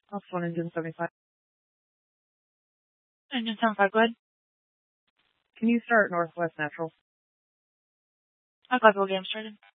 Also on engine 75. Engine 75, go ahead. Can you start Northwest Natural? I've got the game started.